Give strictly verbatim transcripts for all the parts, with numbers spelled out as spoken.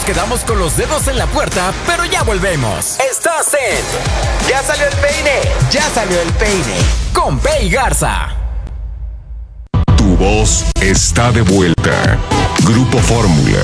nos quedamos con los dedos en la puerta, pero ya volvemos. Estás en Ya salió el peine, ya salió el peine. Con Pei Garza. Tu voz está de vuelta. Grupo Fórmula.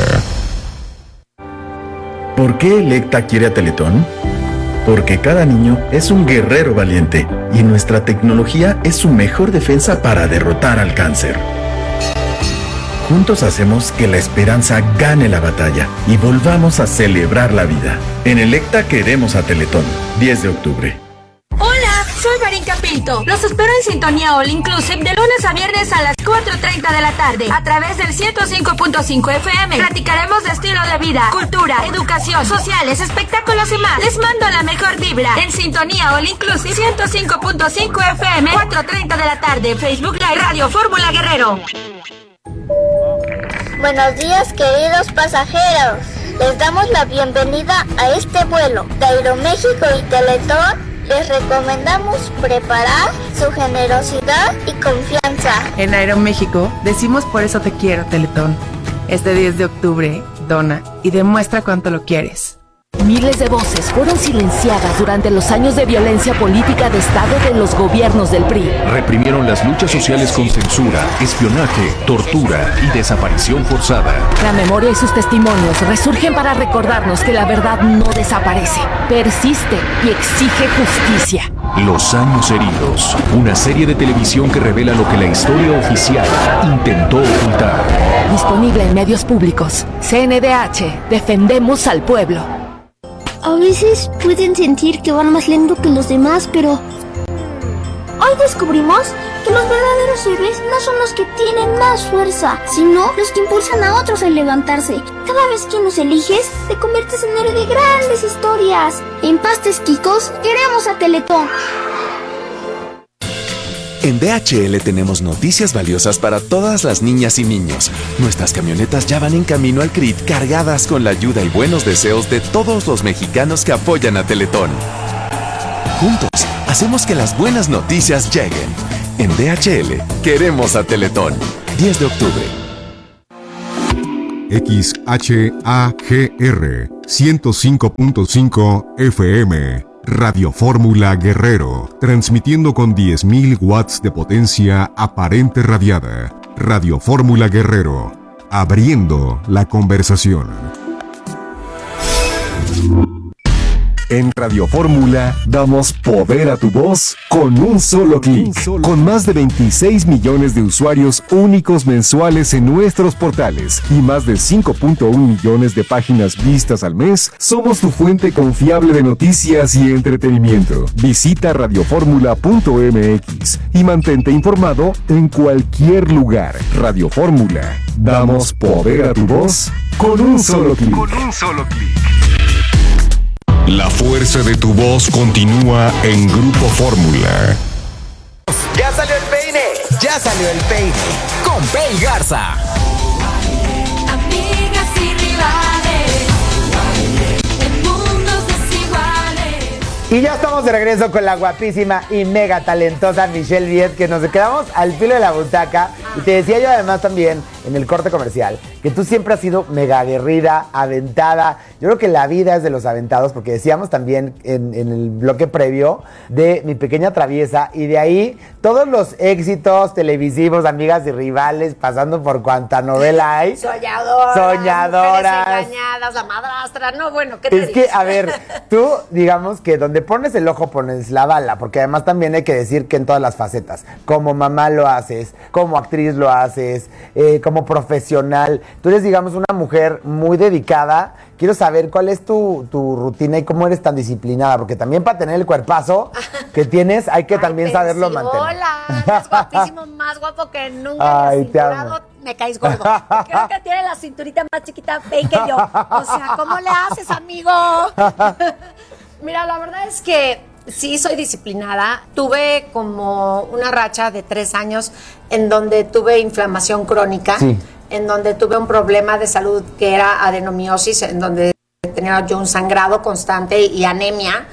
¿Por qué Electa quiere a Teletón? Porque cada niño es un guerrero valiente y nuestra tecnología es su mejor defensa para derrotar al cáncer. Juntos hacemos que la esperanza gane la batalla y volvamos a celebrar la vida. En Electa queremos a Teletón. diez de octubre. Hola, soy Marinka Pinto. Los espero en Sintonía All Inclusive de lunes a viernes a las cuatro treinta de la tarde a través del ciento cinco punto cinco F M. Platicaremos de estilo de vida, cultura, educación, sociales, espectáculos y más. Les mando la mejor vibra en Sintonía All Inclusive ciento cinco punto cinco F M, cuatro treinta de la tarde. Facebook Live Radio Fórmula Guerrero. Buenos días, queridos pasajeros. Les damos la bienvenida a este vuelo de Aeroméxico y Teletón. Les recomendamos preparar su generosidad y confianza. En Aeroméxico decimos por eso te quiero, Teletón. Este diez de octubre, dona y demuestra cuánto lo quieres. Miles de voces fueron silenciadas durante los años de violencia política de Estado de los gobiernos del P R I. Reprimieron las luchas sociales con censura, espionaje, tortura y desaparición forzada. La memoria y sus testimonios resurgen para recordarnos que la verdad no desaparece, persiste y exige justicia. Los años heridos, una serie de televisión que revela lo que la historia oficial intentó ocultar. Disponible en medios públicos. C N D H, defendemos al pueblo. A veces pueden sentir que van más lento que los demás, pero hoy descubrimos que los verdaderos héroes no son los que tienen más fuerza, sino los que impulsan a otros a levantarse. Cada vez que nos eliges, te conviertes en héroe de grandes historias. En Pastes Quicos, queremos a Teletón. En D H L tenemos noticias valiosas para todas las niñas y niños. Nuestras camionetas ya van en camino al C R I T cargadas con la ayuda y buenos deseos de todos los mexicanos que apoyan a Teletón. Juntos, hacemos que las buenas noticias lleguen. En D H L, queremos a Teletón. diez de octubre. X H A G R ciento cinco punto cinco F M. Radio Fórmula Guerrero, transmitiendo con diez mil watts de potencia aparente radiada. Radio Fórmula Guerrero, abriendo la conversación. En Radio Fórmula damos poder a tu voz con un solo clic. Con más de veintiséis millones de usuarios únicos mensuales en nuestros portales y más de cinco punto uno millones de páginas vistas al mes, somos tu fuente confiable de noticias y entretenimiento. Visita radioformula punto m x y mantente informado en cualquier lugar. Radio Fórmula, damos poder a tu voz con un solo clic. Con un solo clic. La fuerza de tu voz continúa en Grupo Fórmula. Ya salió el peine, ya salió el peine. Con Pei Garza. Amigas y rivales, en mundos desiguales. Y ya estamos de regreso con la guapísima y mega talentosa Michelle Viet, que nos quedamos al filo de la butaca. Y te decía yo además también en el corte comercial que tú siempre has sido mega aguerrida, aventada. Yo creo que la vida es de los aventados, porque decíamos también en, en el bloque previo de Mi Pequeña Traviesa, y de ahí todos los éxitos televisivos, Amigas y Rivales, pasando por cuanta novela hay. Soñadoras. Soñadoras. Engañadas, La Madrastra. No, bueno, ¿qué te Es que, a ver, tú, digamos que donde pones el ojo pones la bala, porque además también hay que decir que en todas las facetas, como mamá lo haces, como actriz lo haces, eh, como profesional, tú eres, digamos, una mujer muy dedicada. Quiero saber cuál es tu, tu rutina y cómo eres tan disciplinada, porque también para tener el cuerpazo que tienes hay que Ay, también saberlo mantener. Hola, es guapísimo, más guapo que nunca. Ay, te amo. Me caes gordo. Creo que tiene la cinturita más chiquita Pei que yo. O sea, ¿cómo le haces, amigo? Mira, la verdad es que sí soy disciplinada. Tuve como una racha de tres años en donde tuve inflamación crónica. Sí. En donde tuve un problema de salud que era adenomiosis, en donde tenía yo un sangrado constante y anemia,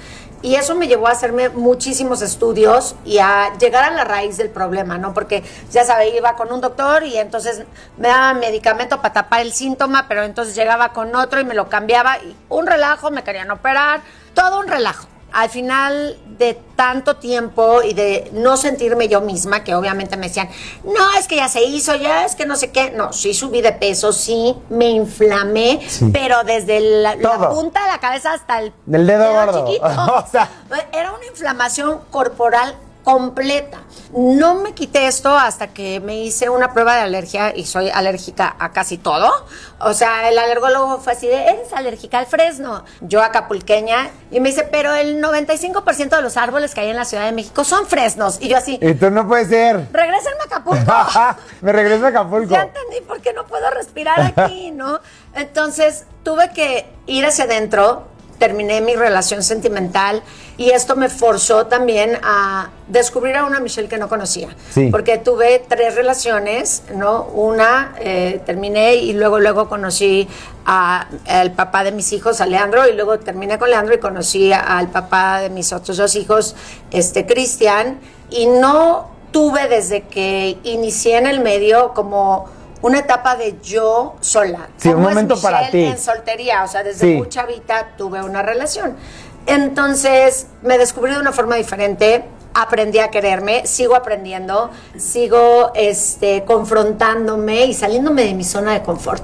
Y eso me llevó a hacerme muchísimos estudios y a llegar a la raíz del problema, ¿no? Porque, ya sabes, iba con un doctor y entonces me daba medicamento para tapar el síntoma, pero entonces llegaba con otro y me lo cambiaba. Y un relajo, me querían operar, todo un relajo. Al final de tanto tiempo y de no sentirme yo misma, que obviamente me decían, no, es que ya se hizo, ya es que no sé qué. No, sí subí de peso, sí me inflamé, sí. Pero desde la, la punta de la cabeza hasta el del dedo, dedo gordo. Chiquito. O sea, era una inflamación corporal completa. No me quité esto hasta que me hice una prueba de alergia y soy alérgica a casi todo. O sea, el alergólogo fue así de, ¿eres alérgica al fresno? Yo acapulqueña, y me dice, pero el noventa y cinco por ciento de los árboles que hay en la Ciudad de México son fresnos. Y yo así, y tú no puede ser. Regrésenme a Acapulco. Me regreso a Acapulco. Ya entendí por qué no puedo respirar aquí, ¿no? Entonces, tuve que ir hacia adentro. Terminé mi relación sentimental y esto me forzó también a descubrir a una Michelle que no conocía. Sí. Porque tuve tres relaciones, ¿no? Una, eh, terminé y luego, luego conocí a, al papá de mis hijos, a Leandro, y luego terminé con Leandro y conocí al papá de mis otros dos hijos, este, Cristian, y no tuve desde que inicié en el medio como una etapa de yo sola. Sí, un momento para ti. En soltería, o sea, desde sí. muy chavita tuve una relación. Entonces, me descubrí de una forma diferente, aprendí a quererme, sigo aprendiendo, sigo este, confrontándome y saliéndome de mi zona de confort.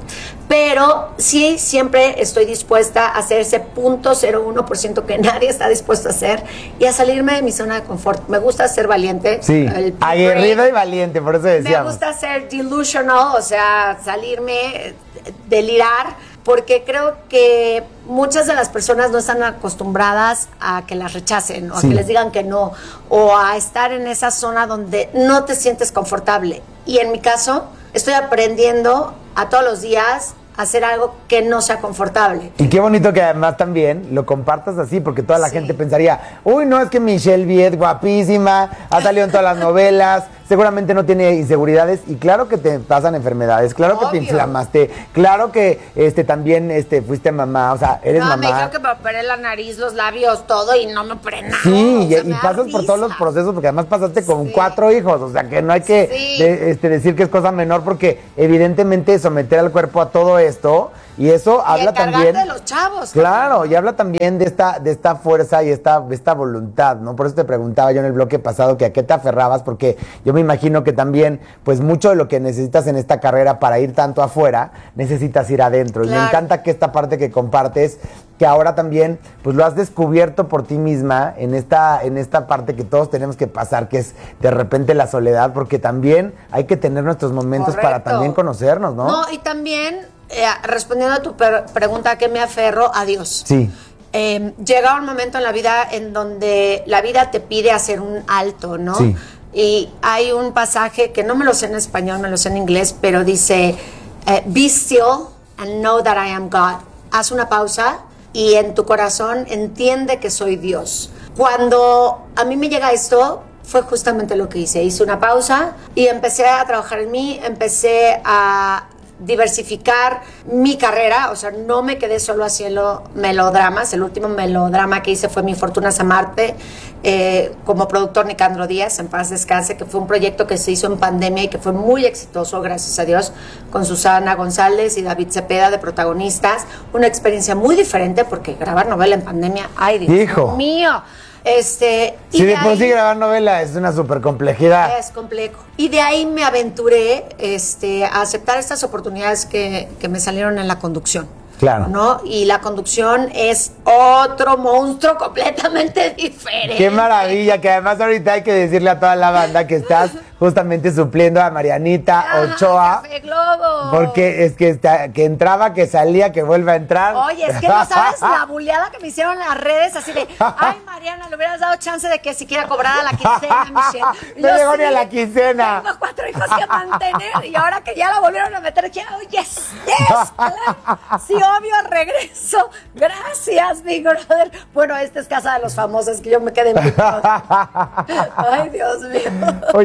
Pero sí, siempre estoy dispuesta a hacer ese punto cero uno por ciento que nadie está dispuesto a hacer y a salirme de mi zona de confort. Me gusta ser valiente. Sí, aguerrido y valiente, por eso decíamos. Me gusta ser delusional, o sea, salirme, delirar, porque creo que muchas de las personas no están acostumbradas a que las rechacen o sí. a que les digan que no, o a estar en esa zona donde no te sientes confortable. Y en mi caso, estoy aprendiendo a todos los días a hacer algo que no sea confortable. Y qué bonito que además también lo compartas así, porque toda la sí. gente pensaría, uy, no, es que Michelle Viet, guapísima, ha salido en todas las novelas, seguramente no tiene inseguridades, y claro que te pasan enfermedades, claro Obvio. que te inflamaste, claro que este también este fuiste mamá, o sea, eres no, mamá. No, me dijeron que me operé la nariz, los labios, todo, y no me operé nada. Sí, o sea, y, y pasas por todos los procesos, porque además pasaste con sí. cuatro hijos, o sea, que no hay que sí. de, este, decir que es cosa menor, porque evidentemente someter al cuerpo a todo esto, y eso y habla también de los chavos. Claro, también. Y habla también de esta de esta fuerza y esta esta voluntad, ¿no? Por eso te preguntaba yo en el bloque pasado que a qué te aferrabas, porque yo me imagino que también, pues mucho de lo que necesitas en esta carrera para ir tanto afuera, necesitas ir adentro. Claro. Y me encanta que esta parte que compartes, que ahora también pues lo has descubierto por ti misma en esta en esta parte que todos tenemos que pasar, que es de repente la soledad, porque también hay que tener nuestros momentos Correcto. para también conocernos, ¿no? No, y también Eh, respondiendo a tu per- pregunta, ¿a qué me aferro? A Dios. Sí. Eh, llega un momento en la vida en donde la vida te pide hacer un alto, ¿no? Sí. Y hay un pasaje que no me lo sé en español, me lo sé en inglés, pero dice, eh, be still and know that I am God. Haz una pausa y en tu corazón entiende que soy Dios. Cuando a mí me llega esto, fue justamente lo que hice. Hice una pausa y empecé a trabajar en mí, empecé a diversificar mi carrera, o sea, no me quedé solo haciendo melodramas. El último melodrama que hice fue Mi Fortuna es Amarte, eh, como productor Nicandro Díaz, en paz descanse, que fue un proyecto que se hizo en pandemia y que fue muy exitoso, gracias a Dios, con Susana González y David Cepeda de protagonistas. Una experiencia muy diferente, porque grabar novela en pandemia, ay, Dios Hijo. mío. Este, y sí, de de por ahí, sí grabar novela es una super complejidad. Es complejo. Y de ahí me aventuré este, a aceptar estas oportunidades que, que me salieron en la conducción. Claro. ¿No? Y la conducción es otro monstruo completamente diferente. Qué maravilla, que además ahorita hay que decirle a toda la banda que estás justamente supliendo a Marianita ah, Ochoa. Café Globo. Porque es que, está, que entraba, que salía, que vuelve a entrar. Oye, es que no sabes la buleada que me hicieron en las redes, así de, ay, Mariana, le hubieras dado chance de que siquiera cobrara la quincena, Michelle. No llegó ni a la quincena. Tengo cuatro hijos que mantener y ahora que ya la volvieron a meter, ya, oh, yes, yes, claro. Sí, obvio, regreso. Gracias, Big Brother. Bueno, esta es casa de los famosos, que yo me quedé en Big Brother. Ay, Dios mío. Oye, qué barbaridad.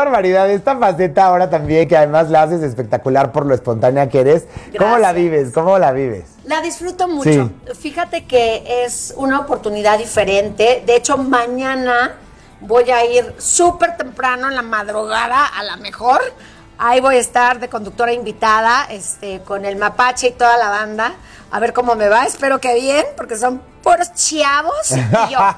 barbaridad. Esta faceta ahora también, que además la haces espectacular por lo espontánea que eres. ¿Cómo Gracias. la vives? ¿Cómo la vives? La disfruto mucho. Sí. Fíjate que es una oportunidad diferente. De hecho, mañana voy a ir súper temprano en la madrugada, a la mejor. Ahí voy a estar de conductora invitada, este, con el Mapache y toda la banda. A ver cómo me va. Espero que bien, porque son puros chavos y yo.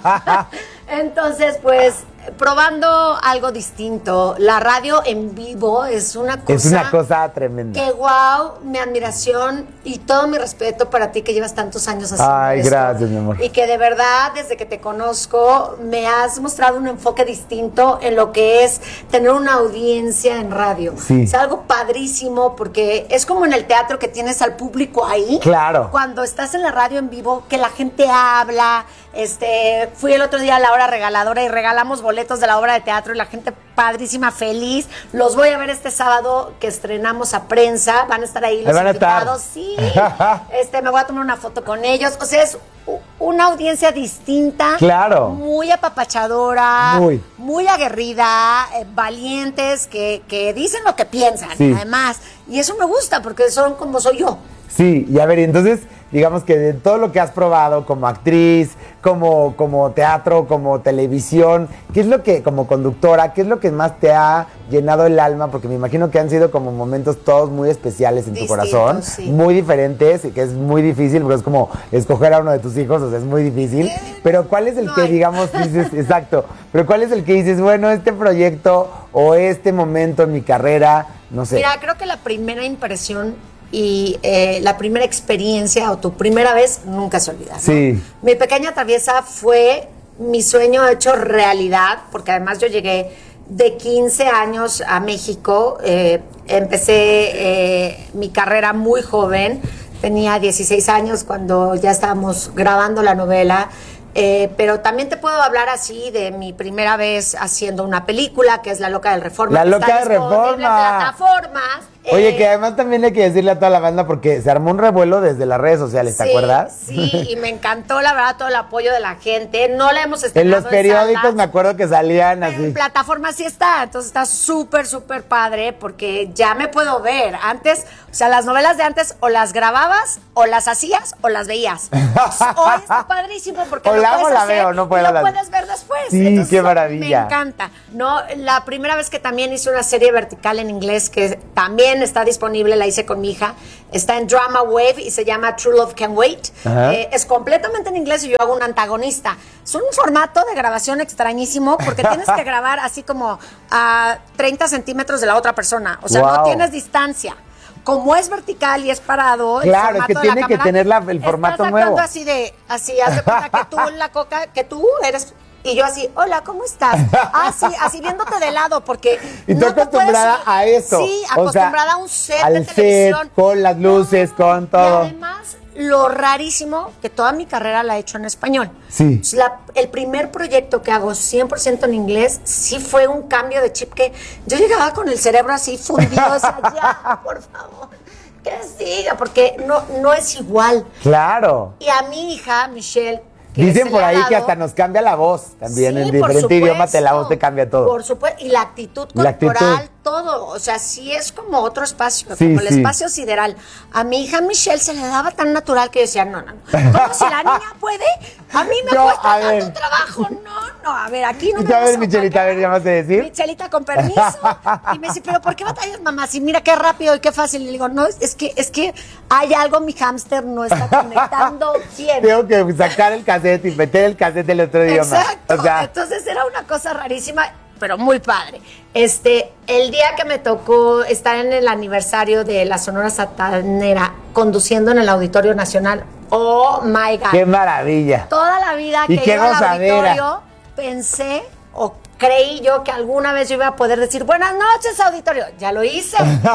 Entonces, pues, probando algo distinto. La radio en vivo es una cosa... Es una cosa tremenda. Que wow, mi admiración y todo mi respeto para ti que llevas tantos años haciendo Ay, esto. gracias, mi amor. Y que de verdad, desde que te conozco, me has mostrado un enfoque distinto en lo que es tener una audiencia en radio. Sí. Es algo padrísimo porque es como en el teatro que tienes al público ahí. Claro. Cuando estás en la radio en vivo, que la gente habla. Este, fui el otro día a la hora regaladora y regalamos boletos de la obra de teatro y la gente padrísima, feliz. Los voy a ver este sábado que estrenamos a prensa. Van a estar ahí los van a estar. invitados. Sí. Este, me voy a tomar una foto con ellos. O sea, es u- una audiencia distinta. Claro. Muy apapachadora. Muy. Muy aguerrida. eh, valientes que, que dicen lo que piensan. Sí. Además. Y eso me gusta porque son como soy yo. Sí, y a ver, y entonces, digamos que de todo lo que has probado como actriz, como, como teatro, como televisión, ¿qué es lo que, como conductora, qué es lo que más te ha llenado el alma? Porque me imagino que han sido como momentos todos muy especiales en Distintos, tu corazón, sí. muy diferentes, y que es muy difícil, porque es como escoger a uno de tus hijos, o sea, es muy difícil. Pero ¿cuál es el no que, hay. digamos, dices, exacto, pero cuál es el que dices, bueno, este proyecto o este momento en mi carrera, no sé. Mira, creo que la primera impresión y eh, la primera experiencia o tu primera vez nunca se olvida, ¿no? Sí. Mi pequeña traviesa fue mi sueño hecho realidad, porque además yo llegué de quince años a México, eh, empecé eh, mi carrera muy joven, tenía dieciséis años cuando ya estábamos grabando la novela. Eh, pero también te puedo hablar así de mi primera vez haciendo una película, que es La Loca del Reforma. La que Loca está del disponible en Reforma. plataformas. Oye, Eh, que además también hay que decirle a toda la banda porque se armó un revuelo desde las redes sociales, ¿te sí, acuerdas? Sí, y me encantó, la verdad, todo el apoyo de la gente. No la hemos En estrenado los periódicos salas, me acuerdo que salían pero en así. plataformas sí está, entonces está súper, súper padre porque ya me puedo ver. Antes, o sea, las novelas de antes o las grababas, o las hacías, o las veías. Hoy está padrísimo porque O lo la hago, puedes la hacer veo, no puedo y lo las- puedes ver después. Sí, Entonces, qué eso maravilla. Me encanta. No, la primera vez que también hice una serie vertical en inglés que también está disponible, la hice con mi hija, está en Drama Wave y se llama True Love Can Wait. Ajá. Eh, es completamente en inglés y yo hago un antagonista. Es un formato de grabación extrañísimo porque tienes que grabar así como a treinta centímetros de la otra persona. O sea, no Wow. tienes distancia. Como es vertical y es parado, el Claro, es formato que de la tiene que cámara, tener la- el formato estás nuevo. actuando así de, así, haz de cuenta que tú en la coca, que tú eres, y yo así, hola, ¿cómo estás? Ah, sí, así viéndote de lado, porque Y tú no te acostumbrada puedes- a eso. Sí, O sea, acostumbrada a un set al de televisión. set, con las luces, con Y todo. además, lo rarísimo, que toda mi carrera la he hecho en español. Sí. La- el primer proyecto que hago cien por ciento en inglés sí fue un cambio de chip que yo llegaba con el cerebro así fundido, o sea, ya, por favor, que siga, porque no, no es igual. Claro. Y a mi hija, Michelle, que Dicen se por le ha ahí que dado- hasta nos cambia la voz también. Sí, en por diferente idioma te la supuesto. voz te cambia todo. Por supuesto, y la actitud La corporal, actitud. todo. O sea, sí es como otro espacio, Sí, como el sí. espacio sideral. A mi hija Michelle se le daba tan natural que yo decía, no, no, no. ¿Cómo si la niña puede? A mí me Yo, cuesta a tanto ver. trabajo. No, no, a ver, aquí no Y me tú, a vas ver, a Michelita, a ver, ¿ya vas a decir? Michelita, con permiso. Y me dice, pero ¿por qué batallas, mamá? Si mira qué rápido y qué fácil. Y le digo, no, es que, es que hay algo, mi hámster no está conectando bien. Tengo que sacar el cassette y meter el cassette del otro idioma. Exacto. O sea, Entonces era una cosa rarísima, pero muy padre. Este, el día que me tocó estar en el aniversario de la Sonora Santanera conduciendo en el Auditorio Nacional, oh my God. qué maravilla. Toda la vida Y que qué iba al gozadera. auditorio pensé o creí yo que alguna vez yo iba a poder decir buenas noches, auditorio. Ya lo hice.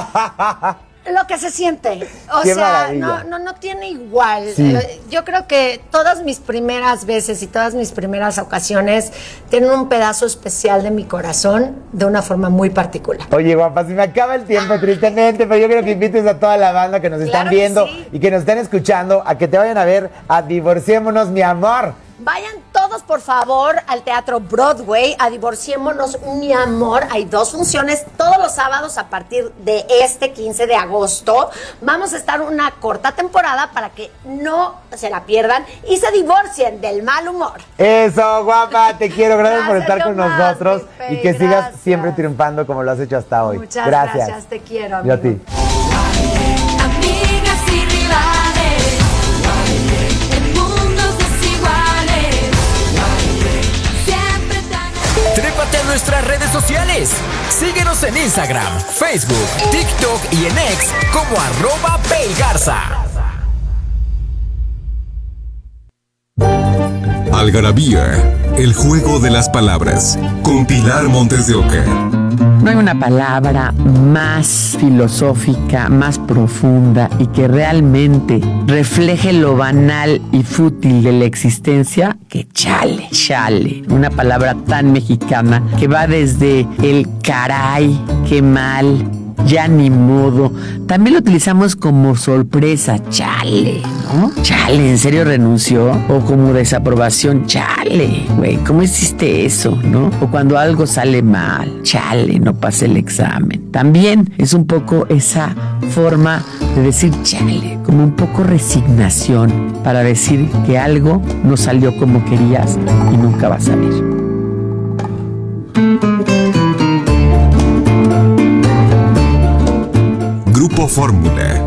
Lo que se siente. O Qué sea, maravilla. no, no, no tiene igual. Sí. Eh, Yo creo que todas mis primeras veces y todas mis primeras ocasiones tienen un pedazo especial de mi corazón de una forma muy particular. Oye, guapa, se me acaba el tiempo, tristemente, pero yo quiero que invites a toda la banda que nos están Claro que viendo sí. y que nos están escuchando a que te vayan a ver a Divorciémonos, mi amor. Vayan todos vayamos por favor al Teatro Broadway, a Divorciémonos, mi amor. Hay dos funciones todos los sábados a partir de este quince de agosto. Vamos a estar una corta temporada para que no se la pierdan y se divorcien del mal humor. Eso, guapa, te quiero. Gracias, gracias por estar con más, nosotros Pipe, y que gracias. sigas siempre triunfando como lo has hecho hasta hoy. Muchas gracias. gracias, te quiero, amigo. Yo a ti. Amigas y rivales, en mundos desiguales, siempre tan... Trépate a nuestras redes sociales. Síguenos en Instagram, Facebook, TikTok y en X como arroba Peigarza. Algarabía, el juego de las palabras, con Pilar Montes de Oca. No hay una palabra más filosófica, más profunda y que realmente refleje lo banal y fútil de la existencia que chale, chale. Una palabra tan mexicana que va desde el caray, qué mal, ya ni modo. También lo utilizamos como sorpresa, chale, ¿no? Chale, ¿en serio renunció? O como desaprobación, chale, güey, ¿cómo hiciste eso, no? O cuando algo sale mal, chale, no pasé el examen. También es un poco esa forma de decir chale, como un poco resignación para decir que algo no salió como querías y nunca va a salir. Grupo Fórmula.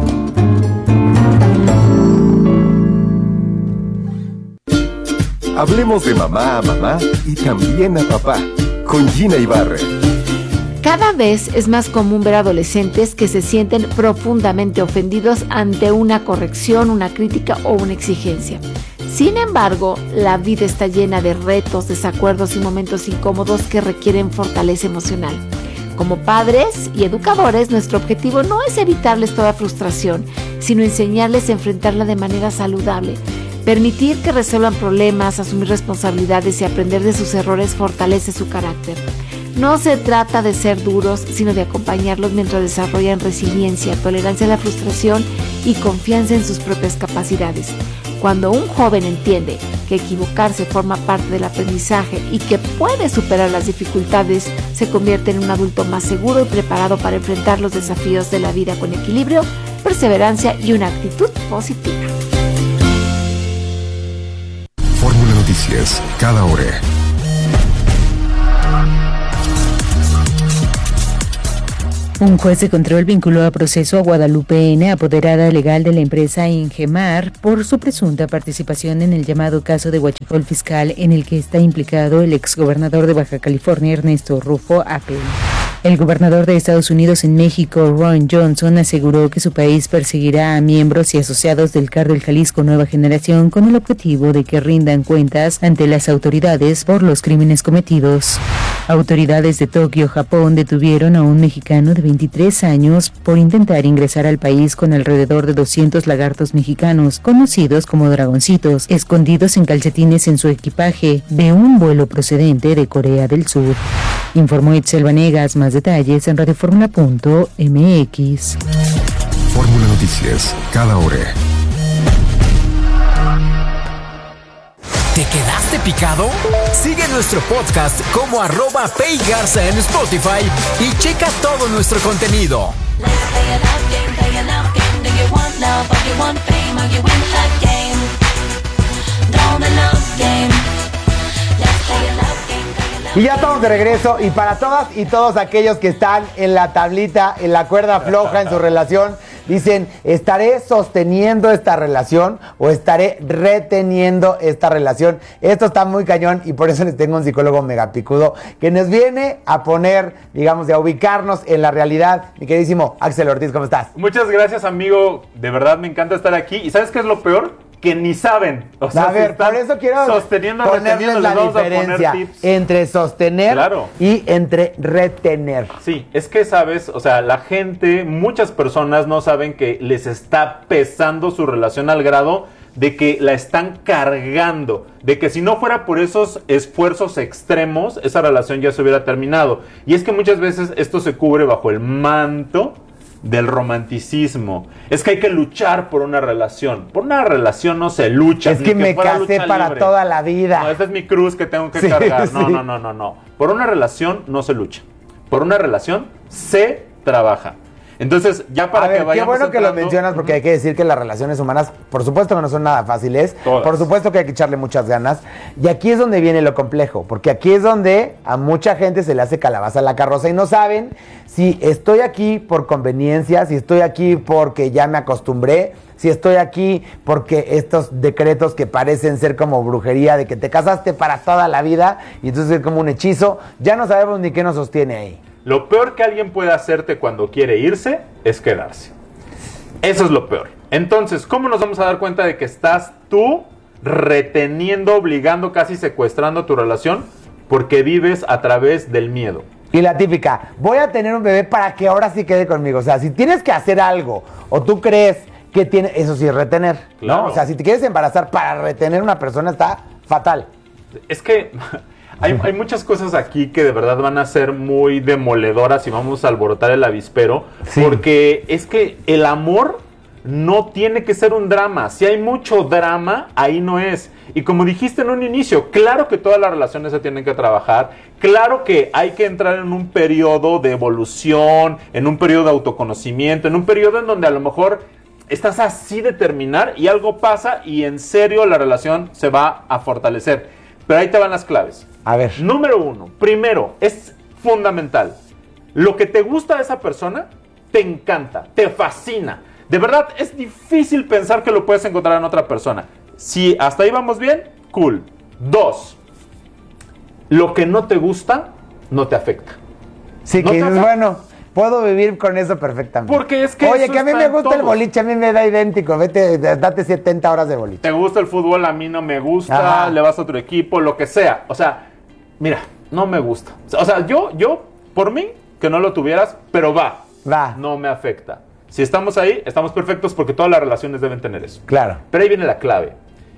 Hablemos de mamá a mamá y también a papá, con Gina Ibarra. Cada vez es más común ver adolescentes que se sienten profundamente ofendidos ante una corrección, una crítica o una exigencia. Sin embargo, la vida está llena de retos, desacuerdos y momentos incómodos que requieren fortaleza emocional. Como padres y educadores, nuestro objetivo no es evitarles toda frustración, sino enseñarles a enfrentarla de manera saludable. Permitir que resuelvan problemas, asumir responsabilidades y aprender de sus errores fortalece su carácter. No se trata de ser duros, sino de acompañarlos mientras desarrollan resiliencia, tolerancia a la frustración y confianza en sus propias capacidades. Cuando un joven entiende que equivocarse forma parte del aprendizaje y que puede superar las dificultades, se convierte en un adulto más seguro y preparado para enfrentar los desafíos de la vida con equilibrio, perseverancia y una actitud positiva. Fórmula Noticias, cada hora. Un juez de control vinculó a proceso a Guadalupe N., apoderada legal de la empresa Ingemar, por su presunta participación en el llamado caso de huachicol fiscal en el que está implicado el exgobernador de Baja California, Ernesto Rufo Apel. El gobernador de Estados Unidos en México, Ron Johnson, aseguró que su país perseguirá a miembros y asociados del Cártel Jalisco Nueva Generación con el objetivo de que rindan cuentas ante las autoridades por los crímenes cometidos. Autoridades de Tokio, Japón, detuvieron a un mexicano de veintitrés años por intentar ingresar al país con alrededor de doscientos lagartos mexicanos, conocidos como dragoncitos, escondidos en calcetines en su equipaje de un vuelo procedente de Corea del Sur. Informó Itzel Vanegas. Más detalles en radioformula punto m x. Fórmula Noticias, cada hora. ¿Te quedaste picado? Sigue nuestro podcast como arroba Peigarza en Spotify y checa todo nuestro contenido. Y ya estamos de regreso, y para todas y todos aquellos que están en la tablita, en la cuerda floja en su relación, dicen, ¿estaré sosteniendo esta relación o estaré reteniendo esta relación? Esto está muy cañón y por eso les tengo un psicólogo megapicudo que nos viene a poner, digamos, a ubicarnos en la realidad. Mi queridísimo Axel Ortiz, ¿cómo estás? Muchas gracias, amigo. De verdad me encanta estar aquí. ¿Y sabes qué es lo peor? Que ni saben. O sea, a ver, por eso quiero sosteniendo, ponerles la diferencia entre sostener claro. y entre retener. Sí, es que sabes, o sea, la gente, muchas personas no saben que les está pesando su relación al grado de que la están cargando, de que si no fuera por esos esfuerzos extremos, esa relación ya se hubiera terminado. Y es que muchas veces esto se cubre bajo el manto del romanticismo. Es que hay que luchar por una relación. Por una relación no se lucha. Es que, que me casé para libre. Toda la vida. No, esta es mi cruz que tengo que sí, cargar. No, sí. no, no, no, no. Por una relación no se lucha. Por una relación se trabaja. Entonces, ya para a ver, que vayamos qué bueno entrando, que lo mencionas porque uh-huh. hay que decir que las relaciones humanas, por supuesto que no son nada fáciles, Todas. por supuesto que hay que echarle muchas ganas, y aquí es donde viene lo complejo, porque aquí es donde a mucha gente se le hace calabaza a la carroza y no saben si estoy aquí por conveniencia, si estoy aquí porque ya me acostumbré, si estoy aquí porque estos decretos que parecen ser como brujería de que te casaste para toda la vida y entonces es como un hechizo, ya no sabemos ni qué nos sostiene ahí. Lo peor que alguien puede hacerte cuando quiere irse es quedarse. Eso es lo peor. Entonces, ¿cómo nos vamos a dar cuenta de que estás tú reteniendo, obligando, casi secuestrando tu relación? Porque vives a través del miedo. Y la típica, voy a tener un bebé para que ahora sí quede conmigo. O sea, si tienes que hacer algo o tú crees que tiene, eso sí es retener, claro. ¿no? O sea, si te quieres embarazar para retener a una persona está fatal. Es que... Hay, hay muchas cosas aquí que de verdad van a ser muy demoledoras y vamos a alborotar el avispero, sí. porque es que el amor no tiene que ser un drama. Si hay mucho drama, ahí no es. Y como dijiste en un inicio, claro que todas las relaciones se tienen que trabajar, claro que hay que entrar en un periodo de evolución, en un periodo de autoconocimiento, en un periodo en donde a lo mejor estás así de terminar y algo pasa y en serio la relación se va a fortalecer. Pero ahí te van las claves. A ver. Número uno, primero, es fundamental. Lo que te gusta de esa persona, te encanta, te fascina. De verdad, es difícil pensar que lo puedes encontrar en otra persona. Si hasta ahí vamos bien, cool. Dos, lo que no te gusta, no te afecta. Sí, ¿No que dices, bueno, puedo vivir con eso perfectamente. Porque es que Oye, eso que a mí está me en gusta el todos. boliche, a mí me da idéntico. Vete, date setenta horas de boliche. Te gusta el fútbol, a mí no me gusta, Ajá. le vas a otro equipo, lo que sea. O sea, mira, no me gusta. O sea, yo, yo, por mí, que no lo tuvieras, pero va. Va. No me afecta. Si estamos ahí, estamos perfectos porque todas las relaciones deben tener eso. Claro. Pero ahí viene la clave.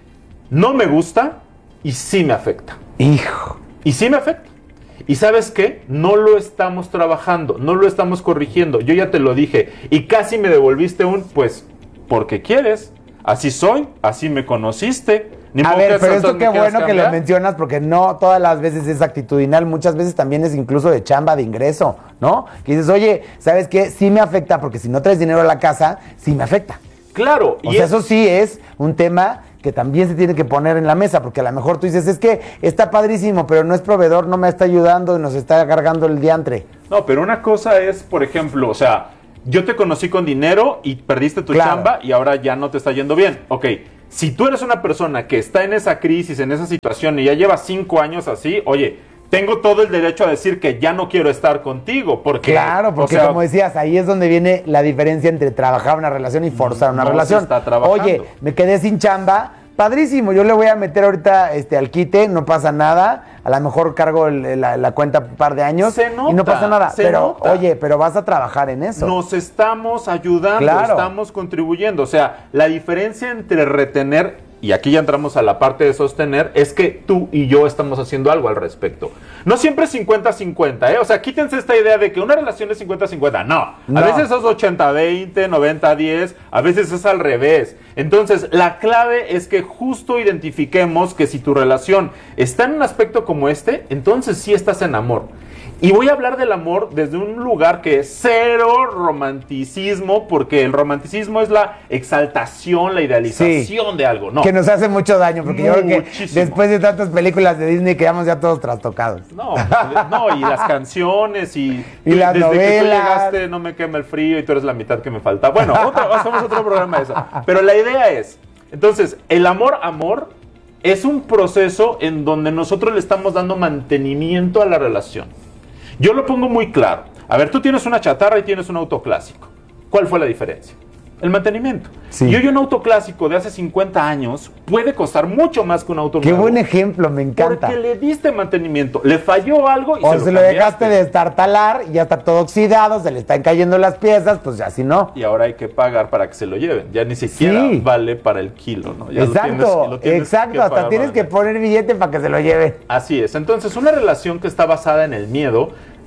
No me gusta y sí me afecta. Hijo. Y sí me afecta. Y ¿sabes qué? No lo estamos trabajando, no lo estamos corrigiendo. Yo ya te lo dije y casi me devolviste un, pues, porque quieres. Así soy, así me conociste. Ni a ver, pero esto qué bueno cambiar. Que lo mencionas porque no todas las veces es actitudinal, muchas veces también es incluso de chamba, de ingreso, ¿no? Que dices, oye, ¿sabes qué? Sí me afecta porque si no traes dinero a la casa, sí me afecta. Claro. O y sea, es... eso sí es un tema que también se tiene que poner en la mesa, porque a lo mejor tú dices, es que está padrísimo, pero no es proveedor, no me está ayudando y nos está cargando el diantre. No, pero una cosa es, por ejemplo, o sea, yo te conocí con dinero y perdiste tu Claro. chamba y ahora ya no te está yendo bien. Ok, si tú eres una persona que está en esa crisis, en esa situación y ya lleva cinco años así, oye, tengo todo el derecho a decir que ya no quiero estar contigo, porque... Claro, porque o sea, como decías, ahí es donde viene la diferencia entre trabajar una relación y forzar una no relación. se está trabajando. Oye, me quedé sin chamba, padrísimo, yo le voy a meter ahorita este, al quite, no pasa nada, a lo mejor cargo el, la, la cuenta un par de años Se nota, y no pasa nada, se pero nota. oye, pero vas a trabajar en eso. Nos estamos ayudando, Claro. estamos contribuyendo. O sea, la diferencia entre retener, y aquí ya entramos a la parte de sostener, es que tú y yo estamos haciendo algo al respecto. No siempre es cincuenta cincuenta, ¿eh? O sea, quítense esta idea de que una relación es cincuenta cincuenta. No, No. a veces es ochenta veinte, noventa diez, a veces es al revés. Entonces, la clave es que justo identifiquemos que si tu relación está en un aspecto como este, entonces sí estás en amor. Y voy a hablar del amor desde un lugar que es cero romanticismo, porque el romanticismo es la exaltación, la idealización Sí. de algo, ¿no? Que nos hace mucho daño, porque yo creo que Muchísimo. después de tantas películas de Disney quedamos ya todos trastocados. No, no, y las canciones y, Y las desde que tú novelas. llegaste no me quema el frío y tú eres la mitad que me falta. Bueno, otro, hacemos otro programa de eso. Pero la idea es, entonces, el amor, amor, es un proceso en donde nosotros le estamos dando mantenimiento a la relación. Yo lo pongo muy claro. A ver, tú tienes una chatarra y tienes un auto clásico. ¿Cuál fue la diferencia? El mantenimiento. Sí. Y hoy un auto clásico de hace cincuenta años puede costar mucho más que un auto Qué nuevo. buen ejemplo, me encanta. Porque le diste mantenimiento. Le falló algo y O se, se lo, lo cambiaste. dejaste destartalar y ya está todo oxidado, se le están cayendo las piezas, pues así no. Y ahora hay que pagar para que se lo lleven. Ya ni siquiera Sí. vale para el kilo, ¿no? Ya Exacto, lo tienes- lo tienes exacto, que hasta pagar tienes para- que poner billete para que se lo lleve. Así es. Entonces, una relación que está basada en el miedo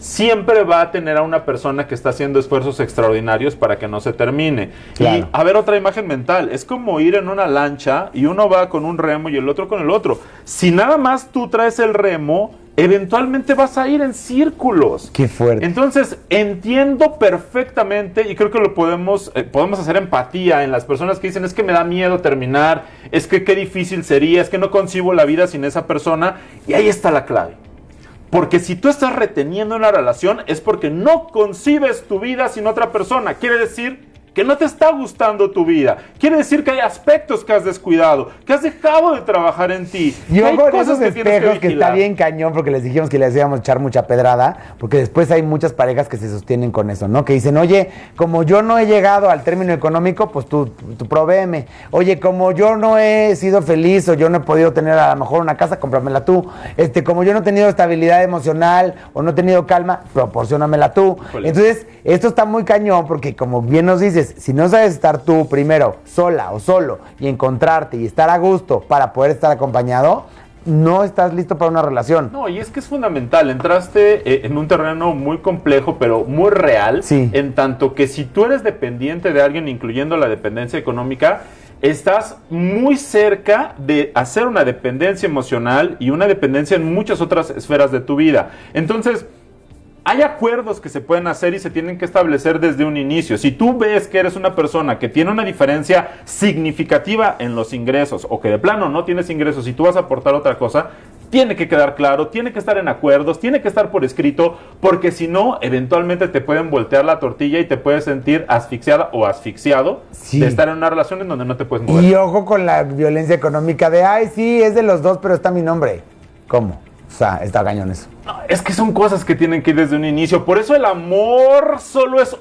siempre va a tener a una persona que está haciendo esfuerzos extraordinarios para que no se termine. Claro. Y a ver, otra imagen mental, es como ir en una lancha y uno va con un remo y el otro con el otro. Si nada más tú traes el remo, eventualmente vas a ir en círculos. Qué fuerte. Entonces, entiendo perfectamente y creo que lo podemos, eh, podemos hacer empatía en las personas que dicen, es que me da miedo terminar, es que qué difícil sería, es que no concibo la vida sin esa persona. Y ahí está la clave. Porque si tú estás reteniendo una relación es porque no concibes tu vida sin otra persona. Quiere decir que no te está gustando tu vida. Quiere decir que hay aspectos que has descuidado, que has dejado de trabajar en ti. Yo hay con cosas esos que tienes espejos que, vigilar. está bien cañón porque les dijimos que les íbamos a echar mucha pedrada, porque después hay muchas parejas que se sostienen con eso, ¿no? Que dicen, oye, como yo no he llegado al término económico, pues tú, tú provéeme. Oye, como yo no he sido feliz o yo no he podido tener a lo mejor una casa, cómpramela tú. Este, como yo no he tenido estabilidad emocional o no he tenido calma, proporciónamela tú. Híjole. Entonces, esto está muy cañón porque como bien nos dices, si no sabes estar tú primero sola o solo y encontrarte y estar a gusto para poder estar acompañado, no estás listo para una relación. No, y es que es fundamental. Entraste eh, en un terreno muy complejo, pero muy real. Sí. En tanto que si tú eres dependiente de alguien, incluyendo la dependencia económica, estás muy cerca de hacer una dependencia emocional y una dependencia en muchas otras esferas de tu vida. Entonces, hay acuerdos que se pueden hacer y se tienen que establecer desde un inicio. Si tú ves que eres una persona que tiene una diferencia significativa en los ingresos o que de plano no tienes ingresos y tú vas a aportar otra cosa, tiene que quedar claro, tiene que estar en acuerdos, tiene que estar por escrito, porque si no, eventualmente te pueden voltear la tortilla y te puedes sentir asfixiada o asfixiado Sí. de estar en una relación en donde no te puedes mover. Y ojo con la violencia económica de, ay, sí, es de los dos, pero está mi nombre. ¿Cómo? O sea, está cañón eso. No, es que son cosas que tienen que ir desde un inicio. Por eso el amor solo es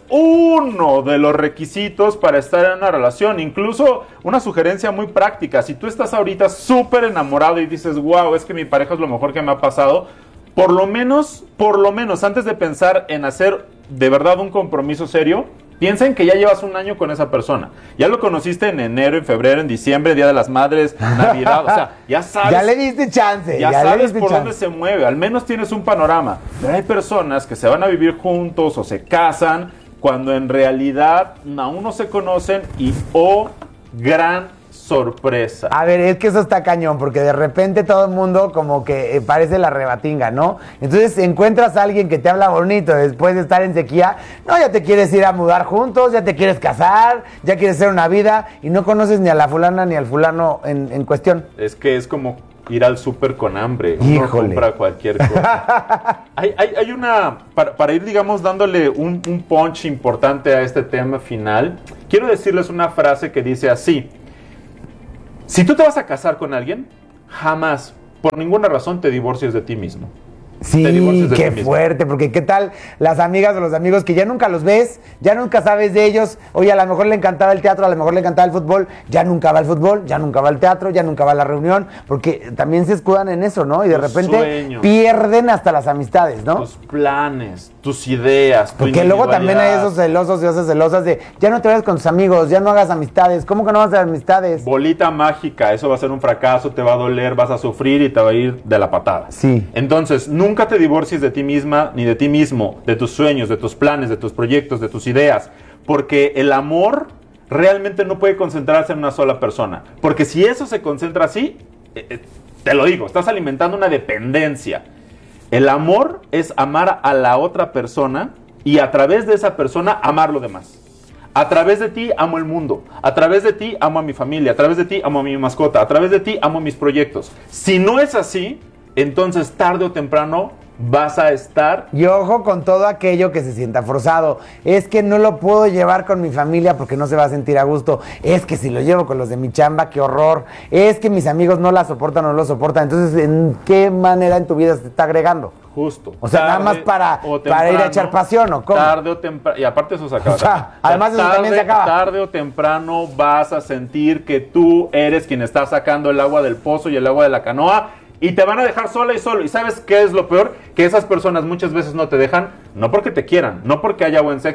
uno de los requisitos para estar en una relación. Incluso una sugerencia muy práctica. Si tú estás ahorita súper enamorado y dices, wow, es que mi pareja es lo mejor que me ha pasado, por lo menos, por lo menos, antes de pensar en hacer de verdad un compromiso serio, piensa en que ya llevas un año con esa persona. Ya lo conociste en enero, en febrero, en diciembre, Día de las Madres, Navidad. O sea, ya sabes. Ya le diste chance. Ya, Ya, le sabes diste por chance. dónde se mueve. Al menos tienes un panorama. Pero hay personas que se van a vivir juntos o se casan cuando en realidad aún no se conocen y oh, gran sorpresa. A ver, es que eso está cañón, porque de repente todo el mundo como que eh, parece la rebatinga, ¿no? Entonces encuentras a alguien que te habla bonito después de estar en sequía, no, ya te quieres ir a mudar juntos, ya te quieres casar, ya quieres hacer una vida y no conoces ni a la fulana ni al fulano en, en cuestión. Es que es como ir al súper con hambre. Uno Híjole. compra cualquier cosa. hay, hay, hay una, para, para ir, digamos, dándole un, un punch importante a este tema final, quiero decirles una frase que dice así: si tú te vas a casar con alguien, jamás, por ninguna razón, te divorcies de ti mismo. Te Sí, divorcies de qué ti mismo. fuerte, porque qué tal las amigas o los amigos que ya nunca los ves, ya nunca sabes de ellos, oye, a lo mejor le encantaba el teatro, a lo mejor le encantaba el fútbol, ya nunca va al fútbol, ya nunca va al teatro, ya nunca va a la reunión, porque también se escudan en eso, ¿no? Y de Tus repente sueños. pierden hasta las amistades, ¿no? Tus planes, tus ideas, tu Porque luego también hay individualidad. esos celosos y esas celosas de, ya no te vayas con tus amigos, ya no hagas amistades, ¿cómo que no vas a hacer amistades? Bolita mágica, eso va a ser un fracaso, te va a doler, vas a sufrir y te va a ir de la patada. Sí. Entonces, nunca te divorcies de ti misma ni de ti mismo, de tus sueños, de tus planes, de tus proyectos, de tus ideas, porque el amor realmente no puede concentrarse en una sola persona, porque si eso se concentra así, eh, eh, te lo digo, estás alimentando una dependencia. El amor es amar a la otra persona y a través de esa persona amar lo demás. A través de ti amo el mundo, a través de ti amo a mi familia, a través de ti amo a mi mascota, a través de ti amo mis proyectos. Si no es así, entonces tarde o temprano vas a estar... Y ojo con todo aquello que se sienta forzado. Es que no lo puedo llevar con mi familia porque no se va a sentir a gusto. Es que si lo llevo con los de mi chamba, qué horror. Es que mis amigos no la soportan o no lo soportan. Entonces, ¿en qué manera en tu vida se está agregando? Justo. O sea, nada Tarde más para, o para ir a temprano, echar pasión, ¿o cómo? Tarde o temprano, y aparte eso se acaba. O sea, además eso también se acaba. Tarde o temprano vas a sentir que tú eres quien está sacando el agua del pozo y el agua de la canoa y te van a dejar sola y solo. ¿Y sabes qué es lo peor? Que esas personas muchas veces no te dejan, no porque te quieran, no porque haya buen sexo,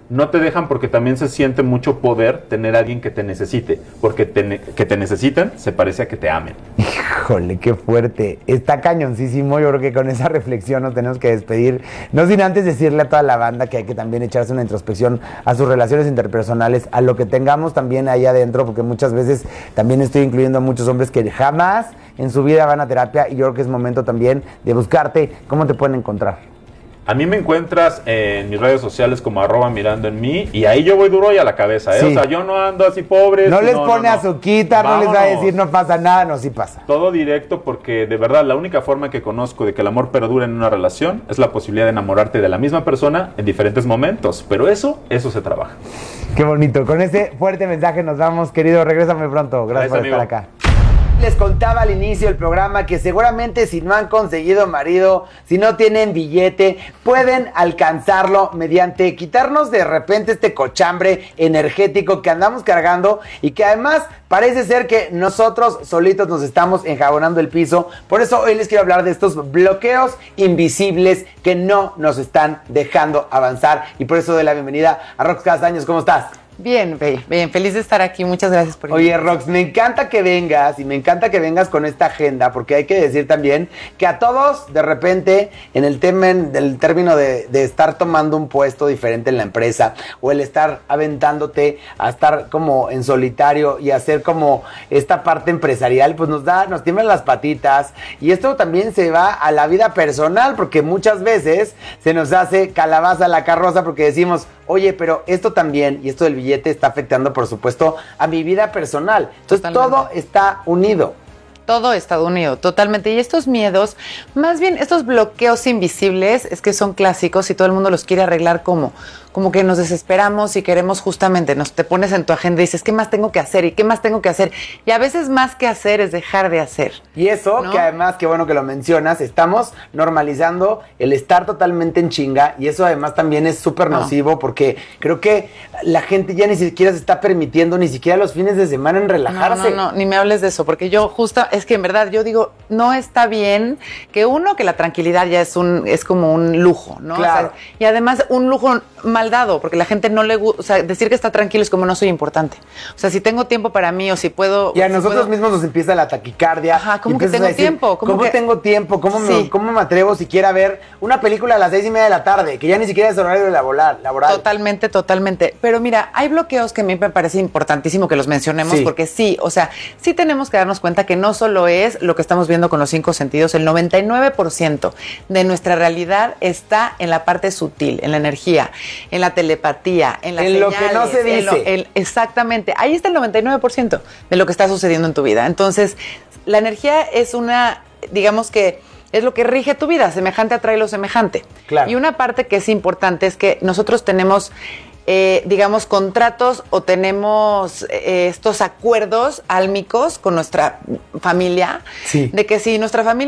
no te dejan porque también se siente mucho poder tener a alguien que te necesite, porque te, que te necesitan se parece a que te amen. Híjole, qué fuerte. Está cañoncísimo. Yo creo que con esa reflexión nos tenemos que despedir. No sin antes decirle a toda la banda que hay que también echarse una introspección a sus relaciones interpersonales, a lo que tengamos también ahí adentro, porque muchas veces también estoy incluyendo a muchos hombres que jamás en su vida van a terapia, y yo creo que es momento también de buscarte. ¿Cómo te pueden encontrar? A mí me encuentras en mis redes sociales como arroba mirando en mí, y ahí yo voy duro y a la cabeza, ¿eh? Sí. O sea, yo no ando así pobre. No les no, pone no, no. azuquita, no les va a decir no pasa nada, no, sí pasa. Todo directo, porque de verdad la única forma que conozco de que el amor perdure en una relación es la posibilidad de enamorarte de la misma persona en diferentes momentos, pero eso, eso se trabaja. Qué bonito. Con ese fuerte mensaje nos vamos, querido. Regrésame pronto. Gracias, Gracias por amigo. estar acá. Les contaba al inicio del programa que seguramente si no han conseguido marido, si no tienen billete, pueden alcanzarlo mediante quitarnos de repente este cochambre energético que andamos cargando, y que además parece ser que nosotros solitos nos estamos enjabonando el piso. Por eso hoy les quiero hablar de estos bloqueos invisibles que no nos están dejando avanzar, y por eso doy la bienvenida a Rox Castaños. ¿Cómo estás? Bien, bien, feliz de estar aquí, muchas gracias por Oye, Rox, me encanta que vengas, y me encanta que vengas con esta agenda, porque hay que decir también que a todos, de repente, en el tema, del término de, de estar tomando un puesto diferente en la empresa, o el estar aventándote a estar como en solitario y hacer como esta parte empresarial, pues nos da, nos tiemblan las patitas, y esto también se va a la vida personal, porque muchas veces se nos hace calabaza la carroza, porque decimos, oye, pero esto también, y esto del billete está afectando, por supuesto, a mi vida personal. Entonces, totalmente. Todo está unido. Todo está unido, totalmente. Y estos miedos, más bien estos bloqueos invisibles, es que son clásicos y todo el mundo los quiere arreglar como, como que nos desesperamos y queremos justamente, nos te pones en tu agenda y dices, ¿qué más tengo que hacer? ¿Y qué más tengo que hacer? Y a veces más que hacer es dejar de hacer. Y eso, ¿no? Que además, qué bueno que lo mencionas, estamos normalizando el estar totalmente en chinga, y eso además también es súper nocivo, no. porque creo que la gente ya ni siquiera se está permitiendo ni siquiera los fines de semana en relajarse. No, no, no, ni me hables de eso, porque yo justo, es que en verdad yo digo, no está bien que uno, que la tranquilidad ya es un, es como un lujo, ¿no? Claro. O sea, y además un lujo mal dado, porque la gente no le gusta, o sea, decir que está tranquilo es como no soy importante. O sea, si tengo tiempo para mí o si puedo... Y a si nosotros puedo... mismos nos empieza la taquicardia. Ajá, ¿cómo que tengo decir, tiempo? ¿Cómo, ¿Cómo que... tengo tiempo? ¿Cómo, sí. me, ¿Cómo me atrevo siquiera a ver una película a las seis y media de la tarde? Que ya ni siquiera es horario laboral. laboral. Totalmente, totalmente. Pero mira, hay bloqueos que a mí me parece importantísimo que los mencionemos, sí. porque sí, o sea, sí tenemos que darnos cuenta que no solo es lo que estamos viendo con los cinco sentidos, el noventa y nueve por ciento de nuestra realidad está en la parte sutil, en la energía, en la telepatía, en las en señales, lo que no se dice. Lo, el, exactamente, ahí está el noventa y nueve por ciento de lo que está sucediendo en tu vida. Entonces, la energía es una, digamos que es lo que rige tu vida, semejante atrae lo semejante. Claro. Y una parte que es importante es que nosotros tenemos Eh, digamos, contratos o tenemos eh, estos acuerdos álmicos con nuestra familia, sí. de que si nuestra familia